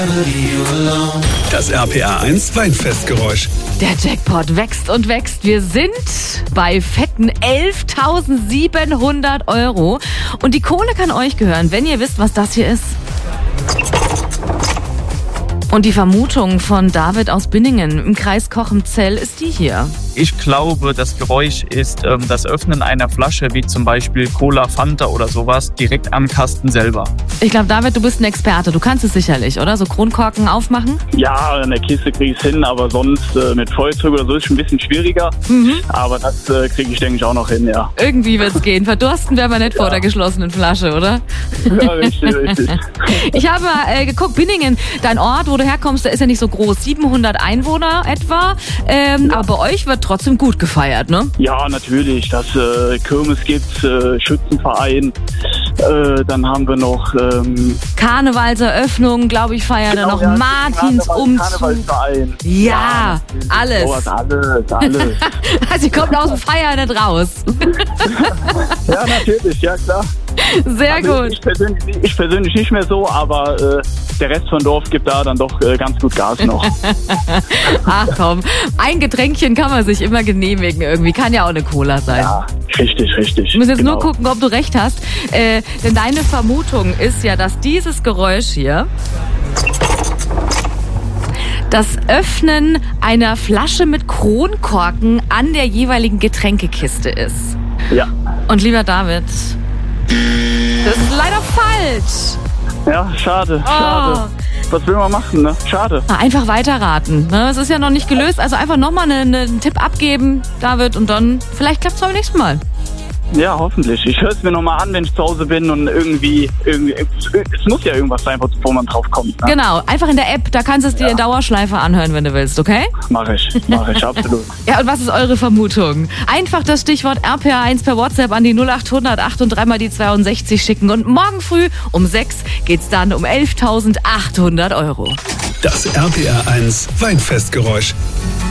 Das RPA1 Weinfestgeräusch. Der Jackpot wächst und wächst. Wir sind bei fetten 11.700 €. Und die Kohle kann euch gehören, wenn ihr wisst, was das hier ist. Und die Vermutung von David aus Binningen im Kreis Cochem-Zell ist die hier. Ich glaube, das Geräusch ist das Öffnen einer Flasche, wie zum Beispiel Cola, Fanta oder sowas, direkt am Kasten selber. Ich glaube, David, du bist ein Experte. Du kannst es sicherlich, oder? So Kronkorken aufmachen? Ja, in der Kiste kriege ich es hin, aber sonst mit Feuerzeug oder so ist es ein bisschen schwieriger. Aber das kriege ich, denke ich, auch noch hin, ja. Irgendwie wird es gehen. Verdursten wäre aber nicht vor der geschlossenen Flasche, oder? Ja, richtig, richtig. Ich habe mal geguckt, Binningen, dein Ort, wo du herkommst, der ist ja nicht so groß. 700 Einwohner etwa. Aber bei euch wird trotzdem gut gefeiert, ne? Ja, natürlich. Das Kirmes gibt's, Schützenverein. Dann haben wir noch Karnevalseröffnung, glaube ich, feiern da noch. Ja, Martinsumzug. Karnevalsverein. Ja, alles. Sowas, alles. Also ihr kommt aus dem Feiern nicht raus. Ja, natürlich, ja klar. Sehr Also gut. Ich persönlich nicht mehr so, aber der Rest von Dorf gibt da dann doch ganz gut Gas noch. Ach komm, ein Getränkchen kann man sich immer genehmigen irgendwie. Kann ja auch eine Cola sein. Ja, richtig. Ich muss jetzt nur gucken, ob du recht hast. Denn deine Vermutung ist ja, dass dieses Geräusch hier das Öffnen einer Flasche mit Kronkorken an der jeweiligen Getränkekiste ist. Ja. Und lieber David, das ist leider falsch. Ja, schade. Was will man machen, ne? Schade. Einfach weiterraten. Ne? Es ist ja noch nicht gelöst, also einfach nochmal einen Tipp abgeben, David, und dann vielleicht klappt es beim nächsten Mal. Ja, hoffentlich. Ich höre es mir nochmal an, wenn ich zu Hause bin und irgendwie, es muss ja irgendwas sein, wo man drauf kommt. Ne? Genau, einfach in der App, da kannst du es dir in Dauerschleife anhören, wenn du willst, okay? Mach ich, absolut. Ja, und was ist eure Vermutung? Einfach das Stichwort RPA1 per WhatsApp an die 0800 8 und 3 mal die 62 schicken. Und morgen früh um 6 geht's dann um 11.800 €. Das RPA1 Weinfestgeräusch.